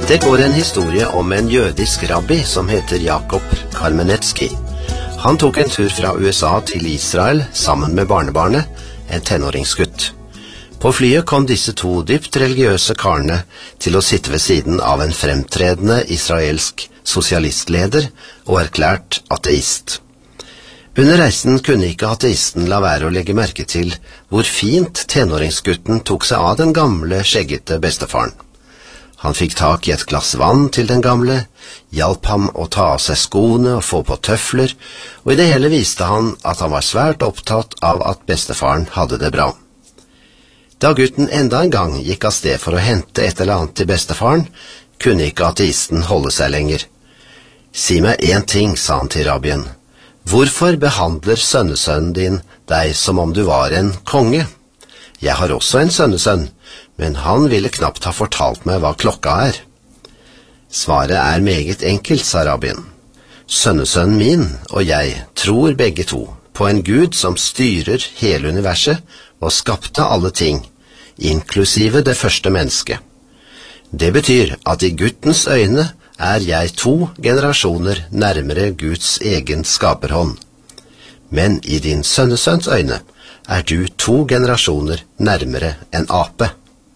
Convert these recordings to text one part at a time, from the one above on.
Det går en historie om en jødisk rabbi som heter Jakob Karmenetsky. Han tok en tur fra USA til Israel sammen med barnebarnet, en tenåringsgutt. På flyet kom disse to dypt religiøse karene til å sitte ved siden av en fremtredende israelsk sosialistleder og erklært ateist. Under reisen kunne ikke ateisten la være å legge merke til hvor fint tenåringsgutten tok seg av den gamle, skjeggete bestefaren. Han fikk tak i et glass vann til den gamle, hjalp ham å ta av seg skoene og få på tøfler, og i det hele viste han at han var svært opptatt av at bestefaren hadde det bra. Da gutten enda en gang gikk av sted for å hente et eller annet til bestefaren, kunne ikke ateisten holde seg lenger. «Si meg en ting», sa han til rabbien. «Hvorfor behandler sønnesønnen din deg som om du var en konge? Jeg har også en sønnesønn, men han ville knapt ha fortalt meg hva klokka er.» «Svaret er meget enkelt», sa rabbien. «Sønnesønnen min og jeg tror begge to på en Gud som styrer hele universet og skapte alle ting, inklusive det første mennesket. Det betyr at i guttens øyne er jeg 2 generasjoner nærmere Guds egen skaperhånd. Men i din sønnesønns øyne er du 2 generasjoner nærmere en ape.»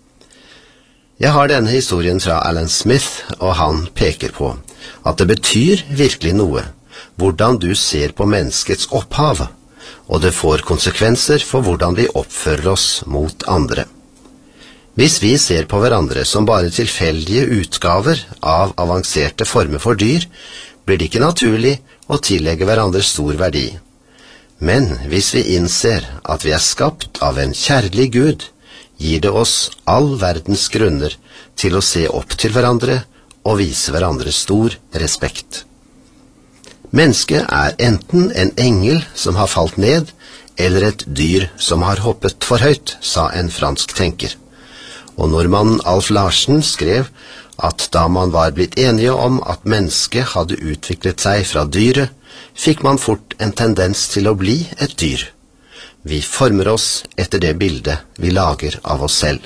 Jeg har denne historien fra Alan Smith, og han peker på at det betyr virkelig noe hvordan du ser på menneskets opphav, og det får konsekvenser for hvordan vi oppfører oss mot andre. Hvis vi ser på hverandre som bare tilfeldige utgaver av avanserte former for dyr, blir det ikke naturlig å tillegge hverandre stor verdi. Men hvis vi innser at vi er skapt av en kjærlig Gud, gir det oss all verdens grunner til å se opp til hverandre og vise hverandre stor respekt. Mennesket er enten en engel som har falt ned, eller et dyr som har hoppet for høyt, sa en fransk tenker. Og nordmannen Alf Larsen skrev at da man var blitt enige om at mennesket hadde utviklet seg fra dyret, fikk man fort en tendens til å bli et dyr. Vi former oss etter det bildet vi lager av oss selv.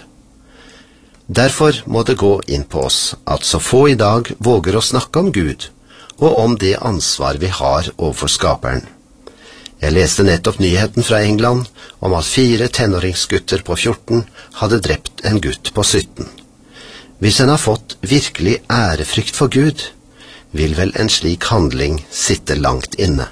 Derfor må det gå inn på oss at så få i dag våger å snakke om Gud, og om det ansvar vi har overfor skaperen. Jeg leste nettopp nyheten fra England om at 4 tenåringsgutter på 14 hadde drept en gutt på 17. Hvis en har fått virkelig ærefrykt for Gud, vil vel en slik handling sitte langt inne.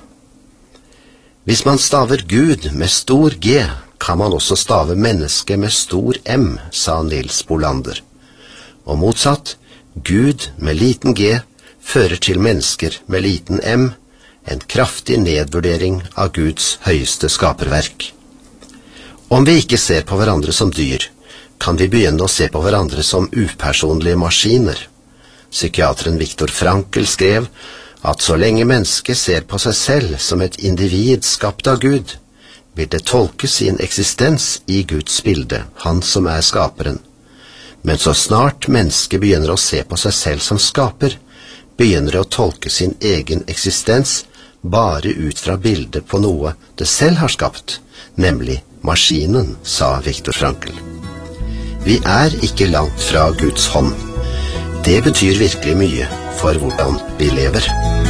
Hvis man staver Gud med stor G, kan man også stave menneske med stor M, sa Nils Bolander. Og motsatt, Gud med liten G fører til mennesker med liten M, en kraftig nedvurdering av Guds høyeste skaperverk. Om vi ikke ser på hverandre som dyr, kan vi begynne å se på hverandre som upersonlige maskiner. Psykiateren Viktor Frankl skrev at så lenge mennesket ser på seg selv som et individ skapt av Gud, vil det tolke sin eksistens i Guds bilde, han som er skaperen. Men så snart mennesket begynner å se på seg selv som skaper, begynner det å tolke sin egen eksistens bare ut fra bildet på noe det selv har skapt, nemlig maskinen, sa Viktor Frankl. Vi er ikke langt fra Guds hånd. Det betyr virkelig mye for hvordan vi lever.